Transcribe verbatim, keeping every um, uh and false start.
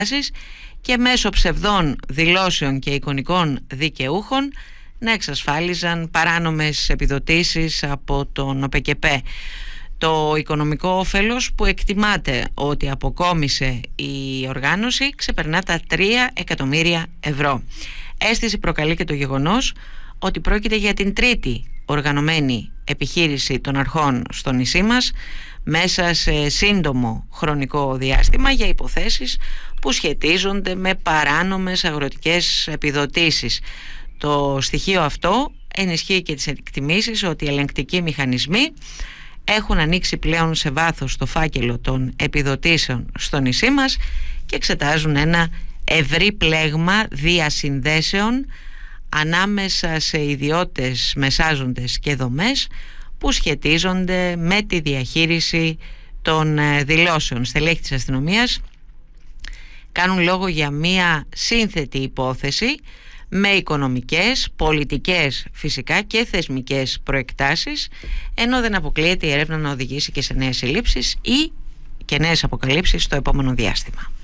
και μέσω ψευδών δηλώσεων και εικονικών δικαιούχων να εξασφάλιζαν παράνομες επιδοτήσεις από τον ΟΠΕΚΕΠΕ. Το οικονομικό όφελος που εκτιμάται ότι αποκόμισε η οργάνωση ξεπερνά τα τρία εκατομμύρια ευρώ. Αίσθηση προκαλεί και το γεγονός ότι πρόκειται για την τρίτη οργανωμένη επιχείρηση των αρχών στο νησί μας μέσα σε σύντομο χρονικό διάστημα για υποθέσεις που σχετίζονται με παράνομες αγροτικές επιδοτήσεις. Το στοιχείο αυτό ενισχύει και τις εκτιμήσεις ότι οι ελεγκτικοί μηχανισμοί έχουν ανοίξει πλέον σε βάθος το φάκελο των επιδοτήσεων στο νησί μας και εξετάζουν ένα ευρύ πλέγμα διασυνδέσεων ανάμεσα σε ιδιώτες, μεσάζοντες και δομές που σχετίζονται με τη διαχείριση των δηλώσεων. Στελέχη της αστυνομίας κάνουν λόγο για μία σύνθετη υπόθεση με οικονομικές, πολιτικές φυσικά και θεσμικές προεκτάσεις, ενώ δεν αποκλείεται η έρευνα να οδηγήσει και σε νέες συλλήψεις ή και νέες αποκαλύψεις στο επόμενο διάστημα.